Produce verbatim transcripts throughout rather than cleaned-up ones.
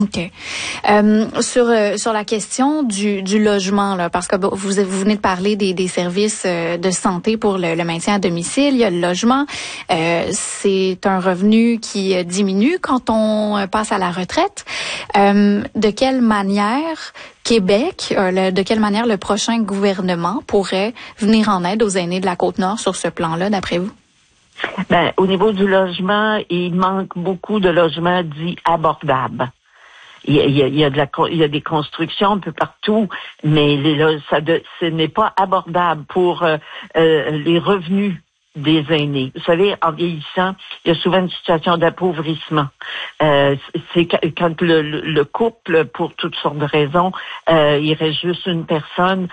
OK. Euh, sur euh, sur la question du du logement là, parce que vous vous venez de parler des des services euh, de santé pour le, le maintien à domicile, il y a le logement. Euh, c'est un revenu qui euh, diminue quand on euh, passe à la retraite. Euh, de quelle manière Québec, euh, le, de quelle manière le prochain gouvernement pourrait venir en aide aux aînés de la Côte-Nord sur ce plan-là, d'après vous? Ben, au niveau du logement, il manque beaucoup de logements dits abordables. Il y a, il y a, il y a, de la, il y a des constructions un peu partout, mais les, ça de, ce n'est pas abordable pour euh, euh, les revenus des aînés. Vous savez, en vieillissant, il y a souvent une situation d'appauvrissement. Euh, c'est quand le, le couple, pour toutes sortes de raisons, euh, il reste juste une personne,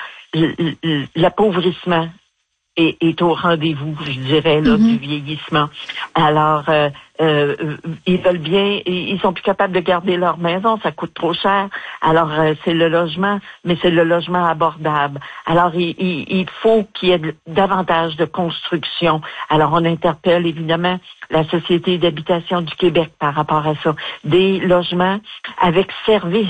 l'appauvrissement est, est au rendez-vous, je dirais, là, mm-hmm. du vieillissement. Alors, euh, euh, ils veulent bien, ils sont plus capables de garder leur maison, ça coûte trop cher. Alors, euh, c'est le logement, mais c'est le logement abordable. Alors, il, il, il faut qu'il y ait davantage de construction. Alors, on interpelle évidemment la Société d'habitation du Québec par rapport à ça. Des logements avec service.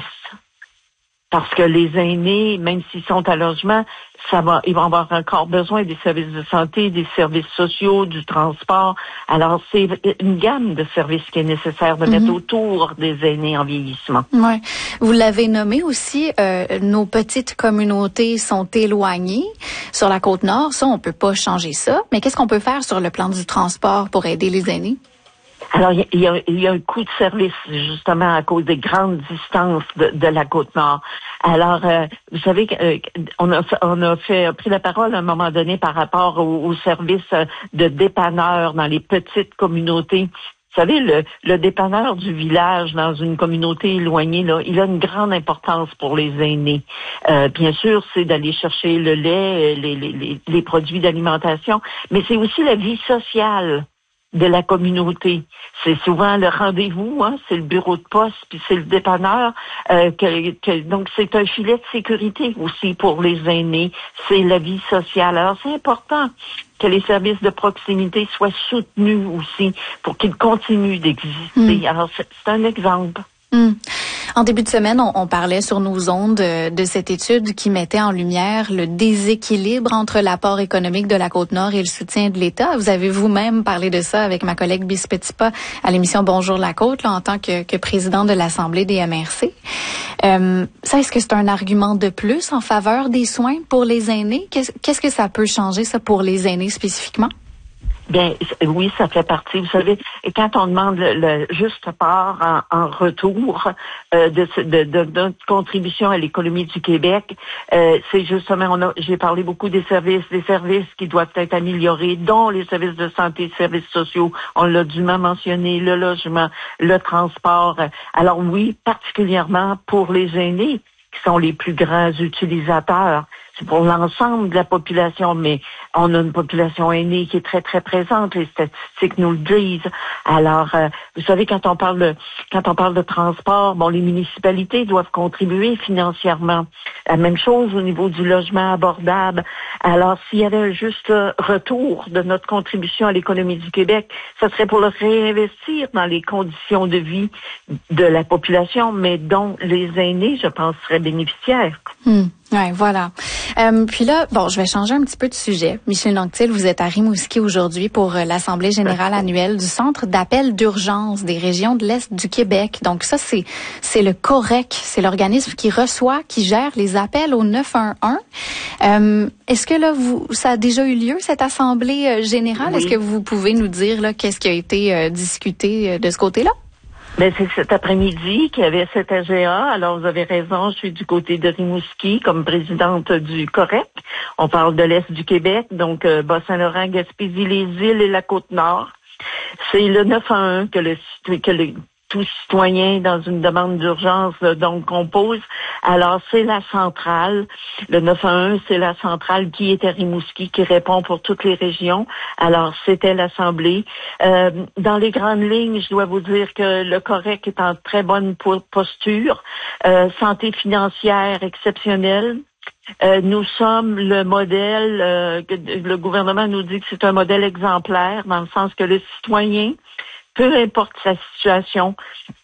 Parce que les aînés, même s'ils sont à logement, ça va, ils vont avoir encore besoin des services de santé, des services sociaux, du transport. Alors, c'est une gamme de services qui est nécessaire de mm-hmm. mettre autour des aînés en vieillissement. Ouais. Vous l'avez nommé aussi, euh, nos petites communautés sont éloignées sur la Côte-Nord. Ça, on peut pas changer ça. Mais qu'est-ce qu'on peut faire sur le plan du transport pour aider les aînés? Alors, il y, a, il y a un coût de service, justement, à cause des grandes distances de, de la Côte-Nord. Alors, euh, vous savez, euh, on a, on a fait pris la parole à un moment donné par rapport au, au service de dépanneurs dans les petites communautés. Vous savez, le, le dépanneur du village dans une communauté éloignée, là, il a une grande importance pour les aînés. Euh, bien sûr, c'est d'aller chercher le lait, les, les, les, les produits d'alimentation, mais c'est aussi la vie sociale de la communauté. C'est souvent le rendez-vous, hein, c'est le bureau de poste, puis c'est le dépanneur. Euh, que, que, donc, c'est un filet de sécurité aussi pour les aînés. C'est la vie sociale. Alors, c'est important que les services de proximité soient soutenus aussi pour qu'ils continuent d'exister. Mmh. Alors, c'est, c'est un exemple. Mmh. En début de semaine, on, on parlait sur nos ondes de, de cette étude qui mettait en lumière le déséquilibre entre l'apport économique de la Côte-Nord et le soutien de l'État. Vous avez vous-même parlé de ça avec ma collègue Bice Petitpas à l'émission Bonjour la Côte, là, en tant que, que président de l'Assemblée des M R C. Euh, ça, est-ce que c'est un argument de plus en faveur des soins pour les aînés? Qu'est-ce, qu'est-ce que ça peut changer, ça, pour les aînés spécifiquement? Bien, oui, ça fait partie. Vous savez, quand on demande le, le juste part en, en retour euh, de, de, de, de notre contribution à l'économie du Québec, euh, c'est justement, on a, j'ai parlé beaucoup des services, des services qui doivent être améliorés, dont les services de santé, les services sociaux, on l'a dûment mentionné, le logement, le transport. Alors oui, particulièrement pour les aînés, qui sont les plus grands utilisateurs. C'est pour l'ensemble de la population, mais on a une population aînée qui est très, très présente. Les statistiques nous le disent. Alors, euh, vous savez, quand on parle de, quand on parle de transport, bon, les municipalités doivent contribuer financièrement. La même chose au niveau du logement abordable. Alors, s'il y avait un juste retour de notre contribution à l'économie du Québec, ça serait pour le réinvestir dans les conditions de vie de la population, mais dont les aînés, je pense, seraient bénéficiaires. Mmh. Ouais, voilà. Euh, puis là, bon, je vais changer un petit peu de sujet. Michel Anctil, vous êtes à Rimouski aujourd'hui pour euh, l'Assemblée générale annuelle du Centre d'appel d'urgence des régions de l'Est du Québec. Donc ça, c'est c'est le COREC, c'est l'organisme qui reçoit, qui gère les appels au neuf un un. Euh, est-ce que là, vous, ça a déjà eu lieu, cette Assemblée euh, générale? Oui. Est-ce que vous pouvez nous dire là qu'est-ce qui a été euh, discuté euh, de ce côté-là? Ben, c'est cet après-midi qu'il y avait cet A G A. Alors, vous avez raison, je suis du côté de Rimouski comme présidente du COREC. On parle de l'Est du Québec, donc euh, Bas-Saint-Laurent, Gaspésie, les îles et la Côte-Nord. C'est le neuf un un que le, que le tout citoyen dans une demande d'urgence euh, donc compose. Alors, c'est la centrale. Le neuf un un, c'est la centrale qui est à Rimouski, qui répond pour toutes les régions. Alors, c'était l'Assemblée. Euh, dans les grandes lignes, je dois vous dire que le COREC est en très bonne posture. Euh, santé financière exceptionnelle. Euh, nous sommes le modèle, euh, que le gouvernement nous dit que c'est un modèle exemplaire, dans le sens que le citoyen, peu importe sa situation,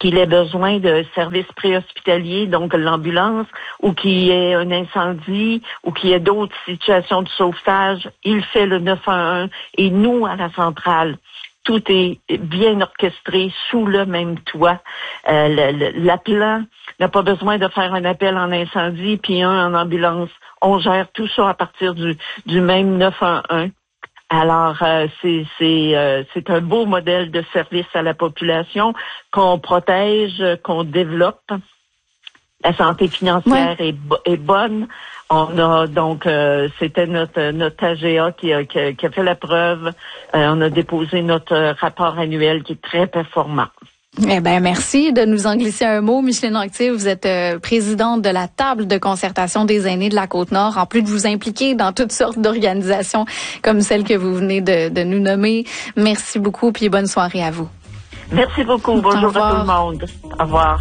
qu'il ait besoin de services préhospitaliers, donc l'ambulance, ou qu'il y ait un incendie, ou qu'il y ait d'autres situations de sauvetage, il fait le neuf un un. Et nous, à la centrale, tout est bien orchestré sous le même toit. Euh, l'appelant n'a pas besoin de faire un appel en incendie puis un en ambulance. On gère tout ça à partir du, du même neuf un un. Alors, euh, c'est c'est euh, c'est un beau modèle de service à la population qu'on protège, qu'on développe. La santé financière ouais. est, est bonne. On a donc, euh, c'était notre notre A G A qui a, qui a, qui a fait la preuve. Euh, on a déposé notre rapport annuel qui est très performant. Eh ben merci de nous en glisser un mot. Micheline Anctil, vous êtes euh, présidente de la table de concertation des aînés de la Côte-Nord, en plus de vous impliquer dans toutes sortes d'organisations comme celle que vous venez de, de nous nommer. Merci beaucoup, puis bonne soirée à vous. Merci beaucoup. Bonjour à tout le monde. Au revoir.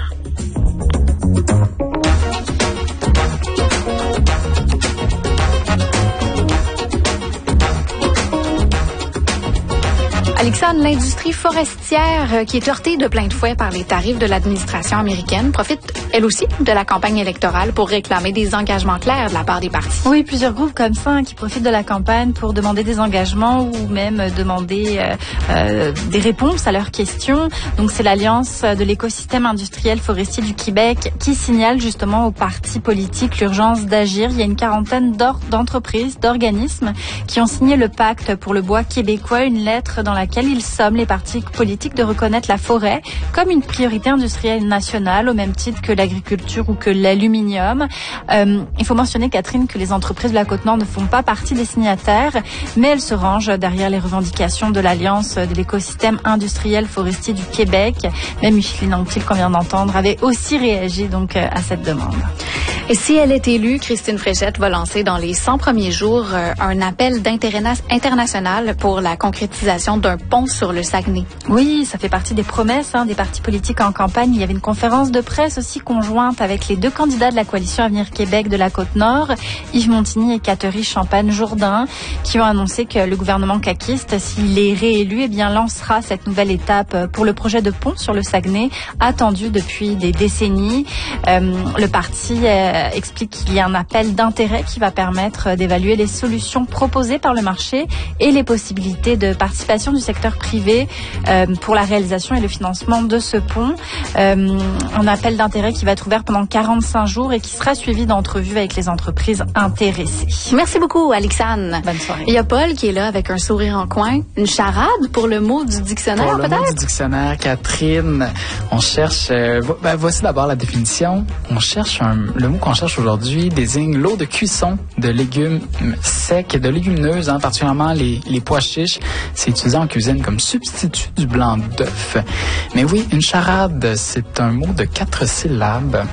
Alexandre, l'industrie forestière qui est heurtée de plein de fouet par les tarifs de l'administration américaine profite, elle aussi, de la campagne électorale pour réclamer des engagements clairs de la part des partis. Oui, plusieurs groupes comme ça hein, qui profitent de la campagne pour demander des engagements ou même demander euh, euh, des réponses à leurs questions. Donc c'est l'Alliance de l'écosystème industriel forestier du Québec qui signale justement aux partis politiques l'urgence d'agir. Il y a une quarantaine d'entreprises, d'organismes qui ont signé le pacte pour le bois québécois, une lettre dans laquelle ils somment les partis politiques de reconnaître la forêt comme une priorité industrielle nationale au même titre que l'agriculture ou que l'aluminium. Euh, il faut mentionner, Catherine, que les entreprises de la Côte-Nord ne font pas partie des signataires, mais elles se rangent derrière les revendications de l'Alliance de l'écosystème industriel forestier du Québec. Même Micheline Anctil, qu'on vient d'entendre, avait aussi réagi donc à cette demande. Et si elle est élue, Christine Fréchette va lancer dans les cent premiers jours euh, un appel d'intérêt international pour la concrétisation d'un pont sur le Saguenay. Oui, ça fait partie des promesses hein, des partis politiques en campagne. Il y avait une conférence de presse aussi conjointe avec les deux candidats de la coalition Avenir Québec de la Côte-Nord, Yves Montigny et Catherine Champagne-Jourdain, qui ont annoncé que le gouvernement caquiste, s'il est réélu, eh bien lancera cette nouvelle étape pour le projet de pont sur le Saguenay, attendu depuis des décennies. Euh, le parti euh, explique qu'il y a un appel d'intérêt qui va permettre d'évaluer les solutions proposées par le marché et les possibilités de participation du secteur privé euh, pour la réalisation et le financement de ce pont. Euh, un appel d'intérêt qui va être ouvert pendant quarante-cinq jours et qui sera suivi d'entrevues avec les entreprises intéressées. Merci beaucoup, Alexandre. Bonne soirée. Il y a Paul qui est là avec un sourire en coin. Une charade pour le mot du dictionnaire, peut-être? Pour le mot du dictionnaire, Catherine, on cherche... Euh, ben, voici d'abord la définition. On cherche un, le mot qu'on cherche aujourd'hui désigne l'eau de cuisson de légumes secs et de légumineuses, hein, particulièrement les, les pois chiches. C'est utilisé en cuisine comme substitut du blanc d'œuf. Mais oui, une charade, c'est un mot de quatre syllabes.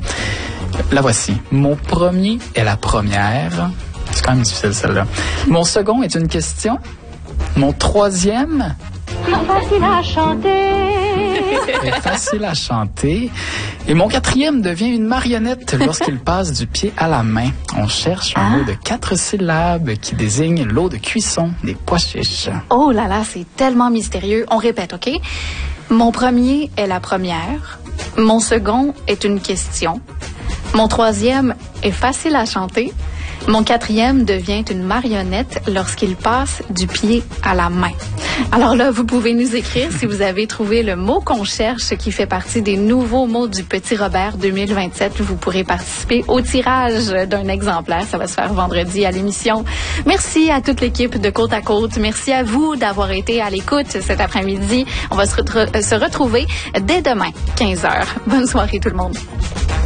La voici. Mon premier est la première. C'est quand même difficile, celle-là. Mon second est une question. Mon troisième... Facile à chanter. est facile à chanter. Et mon quatrième devient une marionnette lorsqu'il passe du pied à la main. On cherche un ah. mot de quatre syllabes qui désigne l'eau de cuisson des pois chiches. Oh là là, c'est tellement mystérieux. On répète, OK? Mon premier est la première. Mon second est une question. Mon troisième est facile à chanter. Mon quatrième devient une marionnette lorsqu'il passe du pied à la main. Alors là, vous pouvez nous écrire si vous avez trouvé le mot qu'on cherche qui fait partie des nouveaux mots du Petit Robert deux mille vingt-sept. Vous pourrez participer au tirage d'un exemplaire. Ça va se faire vendredi à l'émission. Merci à toute l'équipe de Côte à Côte. Merci à vous d'avoir été à l'écoute cet après-midi. On va se, re- se retrouver dès demain, quinze heures. Bonne soirée tout le monde.